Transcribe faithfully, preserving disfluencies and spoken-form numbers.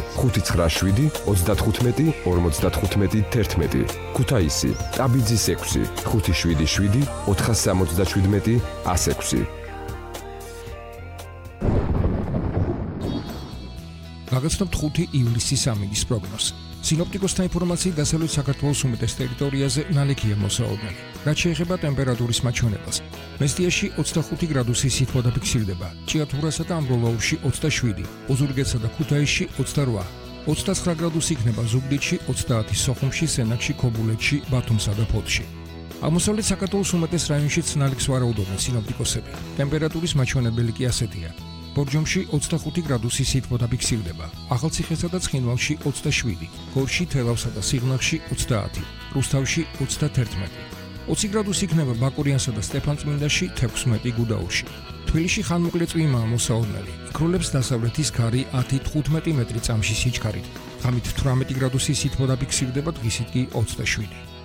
ხუთი ცხრა შვიდი ოცდათხუთმეტი ორმოცდათხუთმეტი თერთმეტი. ქუთაისი, ტაბიძის ექვსი ხუთი შვიდი შვიდი ოთხას სამოცდაშვიდმეტი ას ექვსი. გაგაცნობთ ხუთი ივლისის ამინდის პროგნოზს. სინოპტიკოსთა ინფორმაციით დასავლეთ საქართველოს უმეტეს ტერიტორიაზე ნალექია მოსაოდნელი. რაც შეეხება ტემპერატურის მაჩვენებას, მესტიაში ოცდახუთი გრადუსი სითბო დაფიქსირდება, ჭიათურასა და ამბროლაურში ოცდაშვიდი, ოზურგეთსა და ქუთაისში ოცდარვა, ოცდაცხრა გრადუსი იქნება ზუგდიდში, ოცდაათი სოხუმში, სენაკში, ქობულეთში, ბათუმსა და ფოთში. აღმოსავლეთ საქართველოს უმეტეს რაიონშიც ნალექს ვარაუდობენ სინოპტიკოსები. ტემპერატურის მაჩვენებელი კი ასეთია. ბორჯომში ოცდახუთი გრადუსი სითბო დაფიქსირდება, ახალციხესა და ცხინვალში ოცდაშვიდი, გორში, თელავსა და სიღნაღში ოცდაათი, რუსთავში ოცდათერთმეტი. ოცი გრადუსი იქნება ბაკურიანსა და სტეფანწმინდაში, თექვსმეტი გუდაურში. თბილისში ხანმოკლე წვიმაა მოსაოდნელი. იქროლებს დასავლეთის ქარი ათი თხუთმეტი მეტრი წამში სიჩქარით. ღამით თვრამეტი გრადუსი სითბო დაფიქსირდება, დღისით კი ოცდაშვიდი.